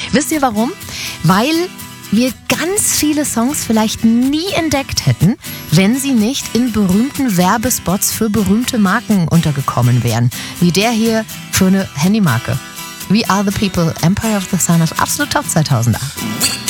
Wisst ihr warum? Weil wir ganz viele Songs vielleicht nie entdeckt hätten, wenn sie nicht in berühmten Werbespots für berühmte Marken untergekommen wären. Wie der hier für eine Handymarke. We Are The People, Empire of the Sun ist absolut Top 2000er.